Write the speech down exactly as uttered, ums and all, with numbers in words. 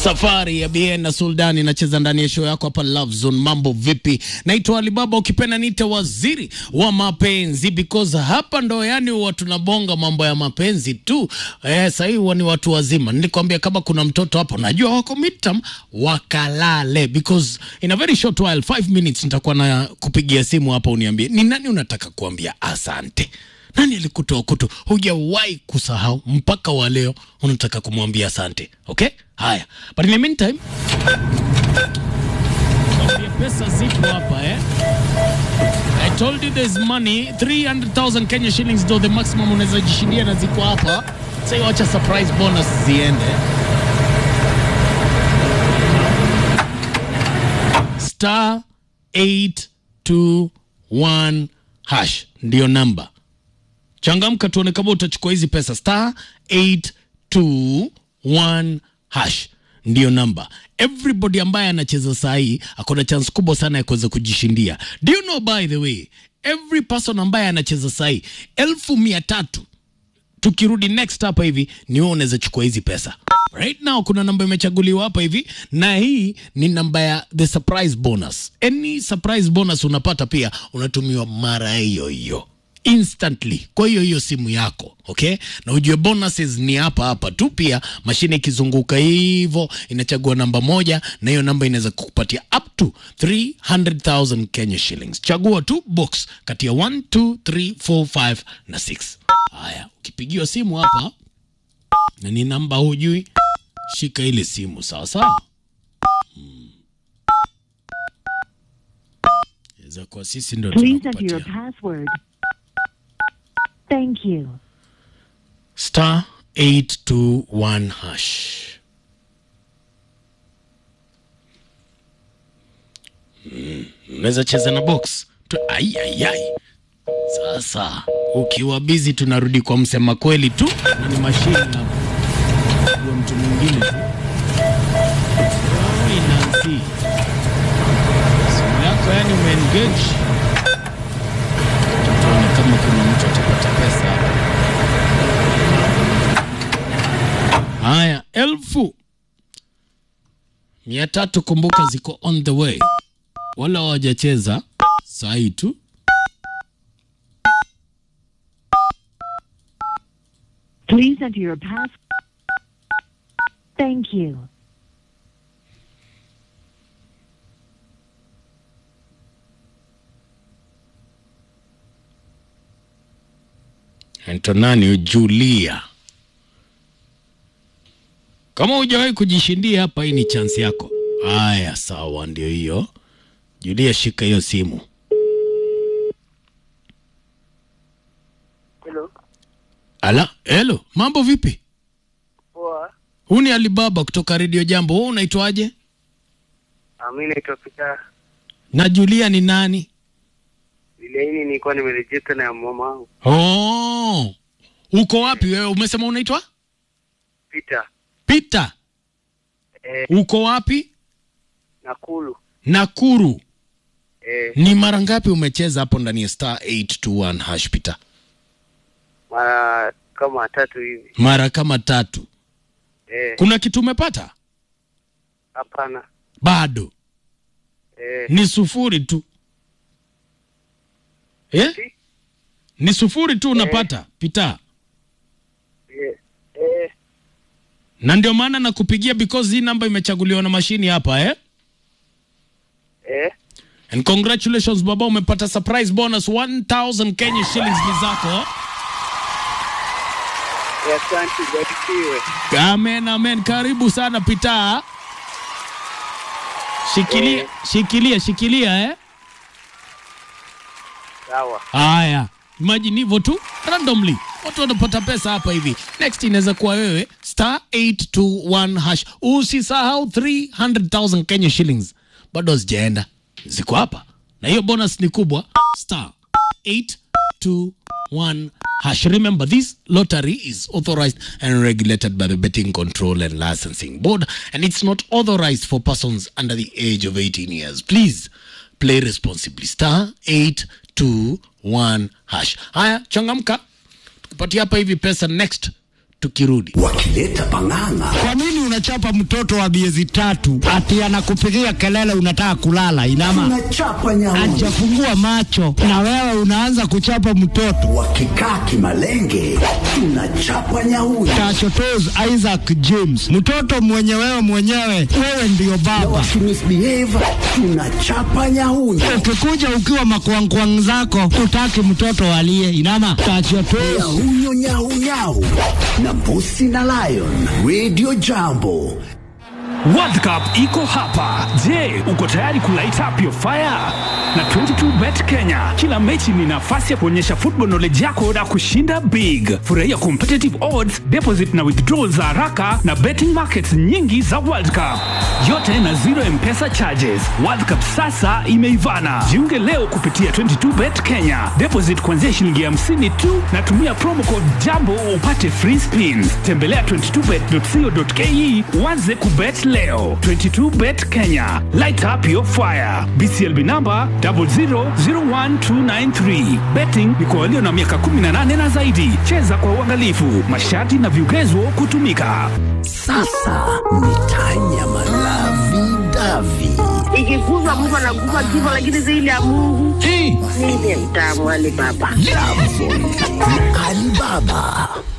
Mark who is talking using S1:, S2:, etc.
S1: Safari ya Bien na Sultani nacheza ndani ya show yako hapa Love Zone. Mambo vipi? Naitwa Alibaba, ukipenda niite waziri wa mapenzi, because hapa ndo yani watu nabonga mambo ya mapenzi tu. Eh, sasa hivi ni watu wazima. Nilikwambia kama kuna mtoto hapo najua wako midterm, wakalale, because in a very short while, five minutes nitakuwa na kupigia simu hapa uniambie ni nani unataka kuambia asante. Nani alikutoa kutu hujawahi kusahau mpaka wa leo unataka kumwambia asante? Okay? Haya. But in the meantime, kwa pesa zipo hapa eh. I told you there's money, three hundred thousand Kenya shillings do the maximum unaweza jishindia, na ziko hapa. Sasa wacha surprise bonus ziende. Star eight two one hash ndio namba. Changamka tuone kama utachukua hizi pesa. Star eight two one hash ndio namba. Everybody ambaye anacheza saa hii akona chance kubwa sana ya kuweza kujishindia. Do you know, by the way, every person ambaye anacheza saa hii elfu mia tatu tukirudi next hapa hivi ni wewe unaweza chukua hizi pesa. Right now kuna namba imechaguliwa hapa hivi, na hii ni namba ya the surprise bonus. Any surprise bonus unapata pia unatumiwa mara hiyo hiyo, instantly, kwa hiyo hiyo simu yako. Okay? Na ujue bonuses ni hapa hapa tu. Pia mashine ikizunguka hivyo inachagua namba moja, na hiyo namba inaweza kukupatia up to three hundred thousand Kenya shillings. Chagua tu box kati ya one, two, three, four, five na six. Haya, ukipigiwa simu hapa na ni namba hujui, shika ile simu sawa sawa. Hmm. Yaweza kwa sisi ndio tunakupatia.
S2: Thank you.
S1: Star eight two one hash. Mm, unaweza cheza na box. Ai ai ai. Sasa ukiwa busy tunarudi kwa msema kweli tu, na ni mashine hapo. Kwa mtu mwingine tu. Ai Nancy. Simu yako yani umeengage. Tuone kama kuna mtu atapata pesa hapa. Haya, elfu mia tatu kumbuka ziko on the way. Wala hawajacheza saa hii tu.
S2: Please enter your pass. Thank you.
S1: Antonani Julia, kama hujawahi kujishindia hapa, hii ni chance yako. Haya, sawa, ndio hiyo. Julia, shika hiyo simu.
S3: Hello.
S1: Ala, hello. Mambo vipi?
S3: Poa.
S1: Huu ni Alibaba kutoka Radio Jambo. Wewe unaitwaje?
S3: Mimi naitwa Peter.
S1: Na Julia ni nani?
S3: Ile hii nilikuwa nimeregister na mama wangu.
S1: Oh. Uko wapi wewe? Umesema unaitwa?
S3: Peter.
S1: Peter.
S3: Eh.
S1: Uko wapi?
S3: Nakuru.
S1: Nakuru.
S3: Eh.
S1: Ni mara ngapi umecheza hapo ndani ya star eight two one hash, Peter?
S3: Mara kama tatu hivi.
S1: Mara kama tatu.
S3: Eh.
S1: Kuna kitu umepata?
S3: Hapana.
S1: Bado.
S3: Eh.
S1: Ni sufuri tu. Eh?
S3: Si?
S1: Ni sufuri tu unapata, eh, Peter.
S3: Eh. Eh.
S1: Na ndio maana nakupigia, because hii namba imechaguliwa na mashini hapa eh?
S3: Eh.
S1: And congratulations baba, umepata surprise bonus one thousand Kenya shillings ni zako.
S3: Asante, barikiwe.
S1: Amen, amen. Karibu sana Peter. Shikilia, eh. shikilia, shikilia eh?
S3: Sawa.
S1: Haya, imagine hivyo tu randomly watu wanapata pesa hapa hivi. Next inaweza kuwa wewe. Star eight two one hash. Usisahau three hundred thousand Kenya shillings bado hazijaenda, ziko hapa, na hiyo bonus ni kubwa. Star eight two one hash. Remember, this lottery is authorized and regulated by the Betting Control and Licensing Board, and it's not authorized for persons under the age of eighteen years. Please play responsibly. Star eight two one hash. Haya, changamka, tukupatia hapa hivi pesa next tukirudi.
S4: Wakileta pang'ang'a.
S1: Kwa nini una
S4: unachapa mtoto wa miezi tatu ati anakupigia kelele unataka kulala, inama
S5: unachapa nyauni,
S4: hajafungua macho na wewe unaanza kuchapa mtoto.
S5: Wakikaa kimalenge tunachapa nyauni.
S4: Tachotos Isaac James, mtoto mwenye wewe mwenyewe, wewe ndio baba.
S5: Wakimisbehave tunachapa nyauni.
S4: Ukikuja ukiwa makwangkwang zako utaki mtoto alie, inama tachotos
S5: nyahunyo nyaunyau na Mbusi na Lion. Radio Jambo.
S6: World Cup iko hapa. Je, uko tayari kulight up your fire? Na twenty-two bet Kenya, kila mechi ni nafasi ya kuonyesha football knowledge yako na kushinda big. Furahia competitive odds, deposit na withdrawal za haraka na betting markets nyingi za World Cup. Yote na zero M-Pesa charges. World Cup sasa imeivana. Jiunge leo kupitia twenty-two bet Kenya. Deposit kuanzia shilingi hamsini tu na tumia promo code Jambo upate free spins. Tembelea twenty-two bet dot co dot ke uanze kubet leo. twenty-two bet Kenya. Light up your fire. B C L B number zero zero zero one two nine three. Betting ni kwa walio na miaka kumi na nane na zaidi. Cheza kwa uangalifu. Masharti na vigezo kutumika.
S5: Sasa ni Tanya Malavi Davi.
S7: Ikikuza Mungu anakupa kifo, lakini zile ya Mungu ni mtamu. Alibaba
S5: Alibaba.